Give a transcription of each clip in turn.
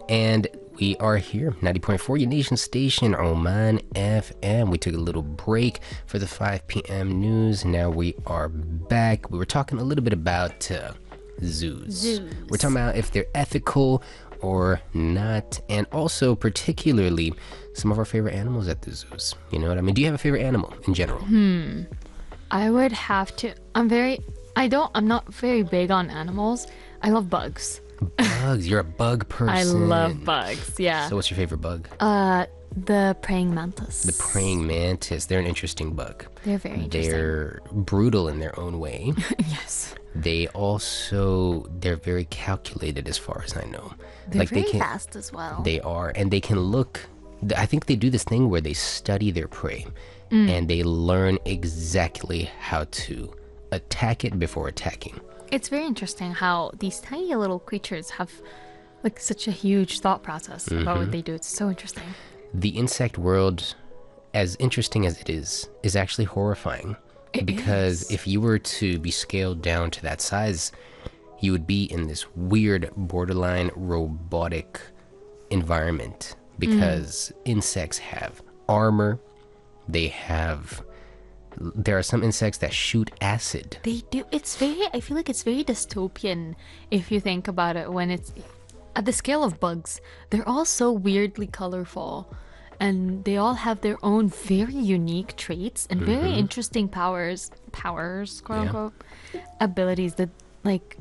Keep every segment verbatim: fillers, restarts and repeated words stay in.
And we are here, ninety point four, your nation station, Oman F M. We took a little break for the five p.m. news. Now we are back. We were talking a little bit about uh, zoos. Zoos. We're talking about if they're ethical or not, and also particularly some of our favorite animals at the zoos. You know what I mean? Do you have a favorite animal in general? Hmm. I would have to. I'm very. I don't. I'm not very big on animals. I love bugs. Bugs. You're a bug person. I love bugs. Yeah. So what's your favorite bug? Uh, the praying mantis. The praying mantis. They're an interesting bug. They're very interesting. They're brutal in their own way. Yes. They also, they're very calculated as far as I know. They're very they can, fast as well. They are, and they can look, I think they do this thing where they study their prey mm. and they learn exactly how to attack it before attacking. It's very interesting how these tiny little creatures have like such a huge thought process mm-hmm. about what they do. It's so interesting. The insect world, as interesting as it is, is actually horrifying. It because is. If you were to be scaled down to that size, you would be in this weird borderline robotic environment because mm. insects have armor. They have there are some insects that shoot acid. They do. It's very, I feel like it's very dystopian if you think about it. When it's at the scale of bugs, they're all so weirdly colorful and they all have their own very unique traits and very mm-hmm. interesting powers, powers, quote unquote, yeah. abilities that, like,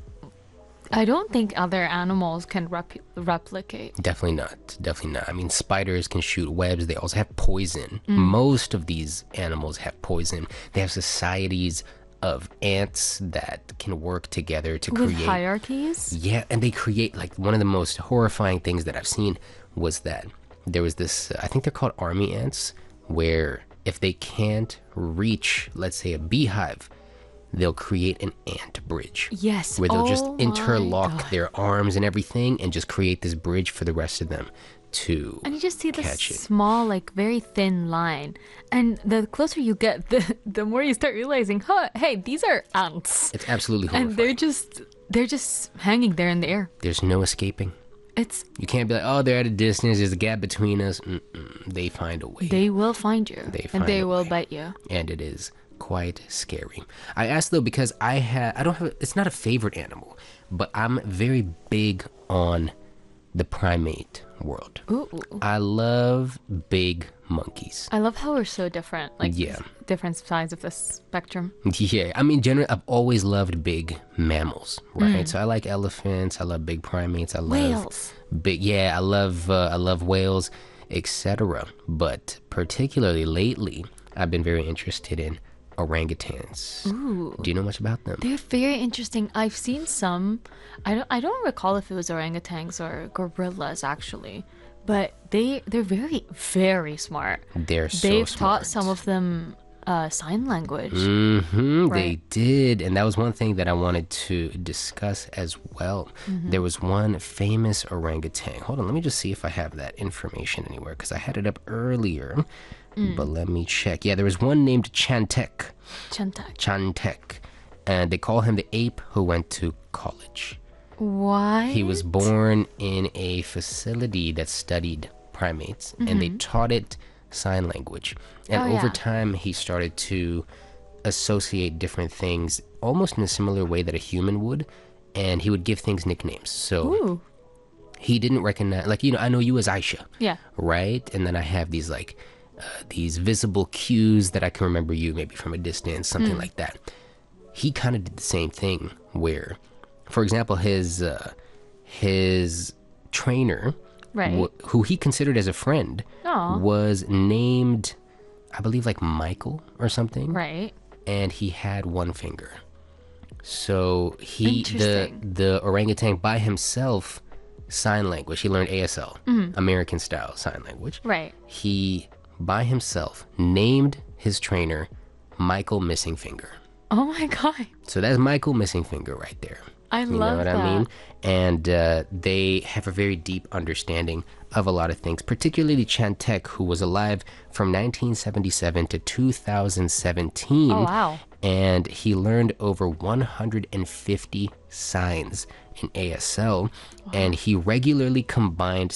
I don't think other animals can rep- replicate. Definitely not. Definitely not. I mean, spiders can shoot webs. They also have poison. Mm. Most of these animals have poison. They have societies of ants that can work together to With create hierarchies. Yeah, and they create, like, one of the most horrifying things that I've seen was that there was this, uh, I think they're called army ants, where if they can't reach, let's say, a beehive, they'll create an ant bridge. Yes. Where they'll oh just interlock God. their arms and everything and just create this bridge for the rest of them to And you just see this catch it. small, like, very thin line. And the closer you get, the the more you start realizing, huh, hey, these are ants. It's absolutely horrifying. And they're just, they're just hanging there in the air. There's no escaping. It's You can't be like, oh, they're at a distance. There's a gap between us. Mm-mm. They find a way. They will find you. They find and they a will way. bite you. And it is quite scary. I asked though because I have I don't have a, it's not a favorite animal, but I'm very big on the primate world. Ooh. I love big monkeys. I love how we're so different. Like Yeah. different sides of the spectrum. Yeah, I mean, generally, I've always loved big mammals, right? So I like elephants. I love big primates. I love Whales. big. Yeah, I love uh, I love whales, et cetera. But particularly lately, I've been very interested in orangutans. Ooh. Do you know much about them? They're very interesting. I've seen some. I don't. I don't recall if it was orangutans or gorillas actually, but they they're very very smart. They're so They've smart. taught some of them uh, sign language. Mm-hmm, Right. They did, and that was one thing that I wanted to discuss as well. Mm-hmm. There was one famous orangutan. Hold on, let me just see if I have that information anywhere because I had it up earlier. Mm. But let me check. Yeah, there was one named Chantek. Chantak. Chantek, and they call him the ape who went to college. Why? He was born in a facility that studied primates, and they taught it sign language. And Mm-hmm. Oh, over yeah. time, he started to associate different things almost in a similar way that a human would, and he would give things nicknames. So Ooh. he didn't recognize, like, you know, I know you as Aisha, Yeah. right? And then I have these, like, uh, these visible cues that I can remember you maybe from a distance, something Mm. like that. He kind of did the same thing where, for example, his uh, his trainer, Right. wh- who he considered as a friend, Aw. was named, I believe, like Michael or something. Right. And he had one finger. So he, the Interesting. the orangutan by himself, sign language. He learned A S L, American style sign language. Right. He, by himself, named his trainer Michael Missing Finger. Oh my God. So that's Michael Missing Finger right there. I You love know what that. I mean? And uh, they have a very deep understanding of a lot of things, particularly Chantek, who was alive from nineteen seventy-seven to two thousand seventeen. Oh, wow. And he learned over one hundred fifty signs in A S L, and he regularly combined